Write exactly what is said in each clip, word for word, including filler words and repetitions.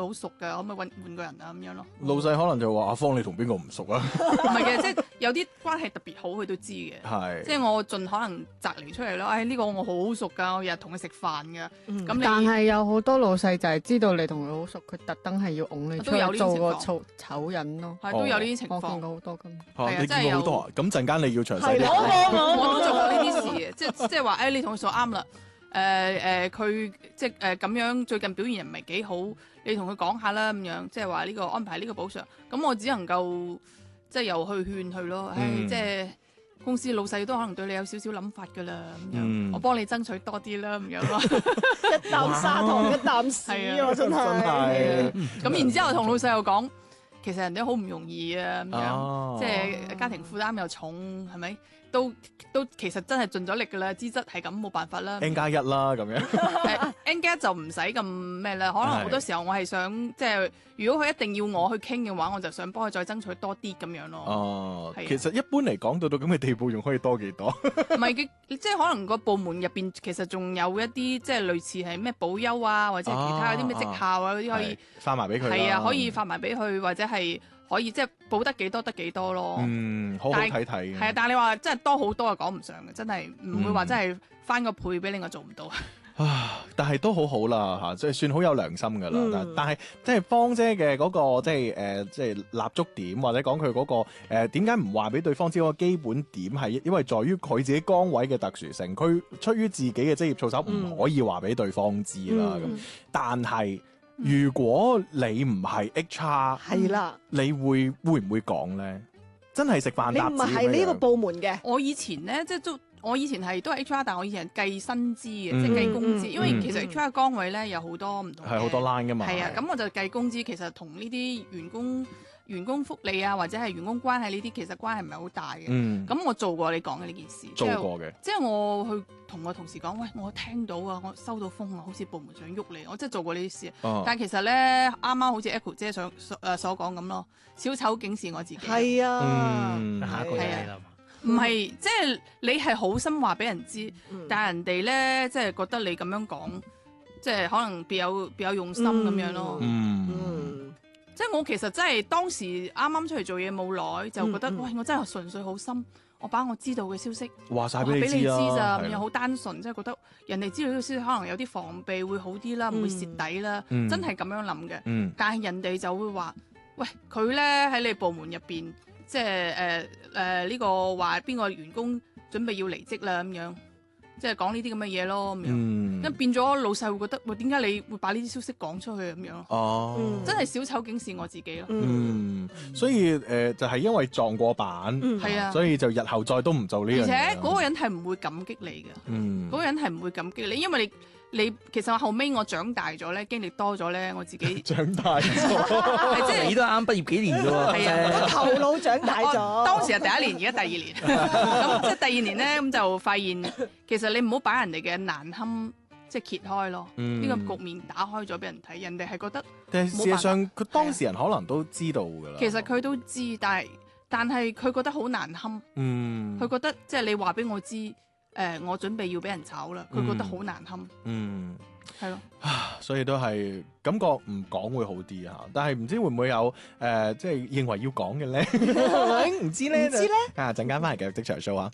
好熟㗎，可唔可以換換個人啊咁樣咯？ 老細可能就話阿芳你同邊個唔熟啊？ 唔係嘅，即係有啲關係特別好，佢都知嘅。 係， 即係我盡可能摘離出嚟咯。唉，呢個我好熟㗎，我日日同佢食飯㗎。咁你但係有好多老細就係知道你同佢好熟，佢特登係要拱你出都有去做個呢啲情況醜醜人咯。 係都有呢啲情我見況。 過好多咁。 嚇係啊你見過好多啊？咁陣間你要詳細啲係咯講。 我都做過呢啲事嘅，即係即係話誒，你同佢數啱啦。誒誒，佢即係誒咁樣最近表現又唔係幾好，你同佢講下啦咁樣，即係話呢個安排呢個補償。咁我只能夠即係又去勸佢咯。唉， 嗯即係公司老細都可能對你有少少諗法㗎啦咁樣， 嗯我幫你爭取多啲啦咁樣咯。 一啖砂糖一啖屎係啊！真真係係。 咁然之後同老細又講，其實人哋好唔容易啊咁樣， 哦即係家庭負擔又重，係咪？都都其實真係盡咗力㗎啦，資質係咁冇辦法啦。 N 加一啦咁樣。 誒 N 加就唔使咁咩啦，可能好多時候我係想即係，如果佢一定要我去傾嘅話，我就想幫佢再爭取多啲咁樣咯。 哦， 係啊其實一般嚟講到到咁嘅地步，仲可以多幾多？ 唔係嘅，即係可能個部門入邊其實仲有一啲即係類似係咩保優啊，或者係其他嗰啲咩績效啊嗰啲可以係發埋俾佢啦。 係啊，可以發埋俾佢，或者係可以即係補得幾多得幾多咯。 嗯，好好但係睇睇嘅。 係啊，但係你話真係多好多啊，講唔上嘅，真係唔會話嗯真係翻個倍俾你，我做唔到。 啊！但係都好好啦嚇，即係算好有良心噶啦。 嗯但但係即係芳姐嘅嗰個即係誒即係立足點，或者講佢嗰個誒點解唔話俾對方知嗰個基本點係因為在於佢自己崗位嘅特殊性，佢出於自己嘅職業操守唔可以話俾對方知啦。咁、 嗯但係如果你唔係 H R， 係啦， 你會會唔會講咧？真係食飯你唔搭子咁係呢個樣部門嘅， 我以前咧，即係都我以前係都係 H R，但我以前係計薪資嘅， 嗯即係計工資。 嗯因為其實嗯 H R 崗位咧有好多唔同嘅， 係好多 line 噶嘛。 係啊，咁我就計工資，其實同呢啲員工員工福利啊，或者係員工關係呢啲，其實關係唔係好大嘅。 嗯， 咁我做過你講嘅呢件事， 做即係過嘅。 即係我去同我同事講，喂，我聽到啊，我收到風啊，好似部門想喐你，我真係做過呢啲事。 哦但係其實咧，啱啱好似 Echo 姐所所誒所講咁咯，小丑竟是我自己。 係啊， 嗯下一個就係啊係你啦嘛。 唔係，即係你係好心話俾人知， 嗯但係人哋咧，即係覺得你咁樣講，即係可能別有別有用心咁樣咯。 嗯。 嗯， 即係我其實真係當時啱啱出嚟做嘢冇耐，就覺得、 嗯嗯喂，我真係純粹好心，我把我知道嘅消息話晒話俾你知俾你知啦， 咋， 係咯咁樣好單純，即係覺得人哋知道呢個消息，可能有啲防備會好啲啦，唔、會蝕底啦， 嗯真係咁樣諗嘅。 嗯但係人哋就會話，喂，佢咧喺你部門入邊，即係誒誒呢個話邊個員工準備要離職啦咁樣，即係講呢啲咁嘅嘢咯咁樣。 嗯咁變咗老細會覺得，喂，點解你會把呢啲消息講出去咁樣？ 哦， 嗯真係小丑竟是我自己咯。 嗯，所以誒、呃就係、因為撞過板， 嗯係啊所以就日後再都唔做呢樣嘢而且啦。 嗰個人係唔會感激你嘅， 嗯嗰個人係唔會感激你，因為你你其實我後尾我長大咗咧，經歷多咗咧，我自己長大咗， 係即係你都啱畢業幾年啫喎， 係啊個頭腦長大我咗。 當時係第一年，而家第二年，咁即係第二年咧，咁就發現其實你唔好把人哋嘅難堪即係揭開咯， 嗯呢個局面打開咗俾人睇，人哋係覺得但係事實上佢當事人可能都知道㗎啦。 其實佢都知，但係但係佢覺得好難堪， 嗯佢覺得即係你話俾我知，誒我準備要俾人炒啦，佢覺得好難堪， 嗯。 係咯。 所以都係感覺唔講會好啲嚇，但係唔知會唔會有誒、呃即係認為要講嘅咧？唔知咧， 唔知咧啊！陣間翻嚟繼續職場 show 啊！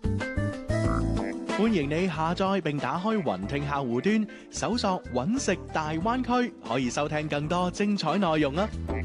歡迎你下載並打開雲聽客戶端，搜索揾食大灣區，可以收聽更多精彩內容啊！